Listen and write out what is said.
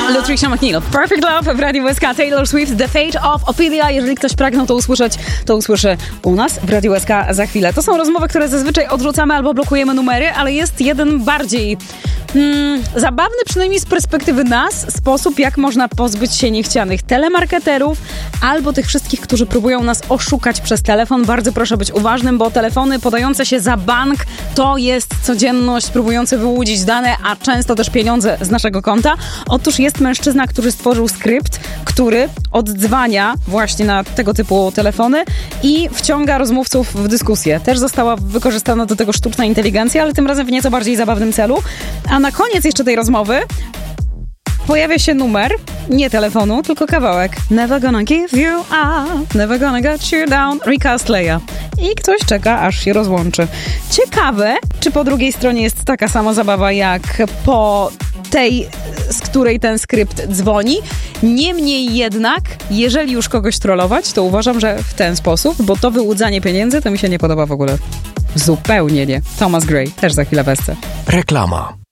Latricia McNeil. Perfect Love w Radiu SK. Taylor Swift, The Fate of Ophelia. Jeżeli ktoś pragnął to usłyszeć, to usłyszy u nas w Radiu SK za chwilę. To są rozmowy, które zazwyczaj odrzucamy albo blokujemy numery, ale jest jeden bardziej zabawny, przynajmniej z perspektywy nas, sposób, jak można pozbyć się niechcianych telemarketerów albo tych wszystkich, którzy próbują nas oszukać przez telefon. Bardzo proszę być uważnym, bo telefony podające się za bank to jest codzienność, próbujący wyłudzić dane, a często też pieniądze z naszego konta. Otóż jest mężczyzna, który stworzył skrypt, który oddzwania właśnie na tego typu telefony i wciąga rozmówców w dyskusję. Też została wykorzystana do tego sztuczna inteligencja, ale tym razem w nieco bardziej zabawnym celu. A na koniec jeszcze tej rozmowy pojawia się numer, nie telefonu, tylko kawałek. Never gonna give you up, never gonna get you down, Rick Astley'a. I ktoś czeka, aż się rozłączy. Ciekawe, czy po drugiej stronie jest taka sama zabawa jak po tej, z której ten skrypt dzwoni. Niemniej jednak, jeżeli już kogoś trollować, to uważam, że w ten sposób, bo to wyłudzanie pieniędzy to mi się nie podoba w ogóle. Zupełnie nie. Thomas Gray, też za chwilę w SC. Reklama.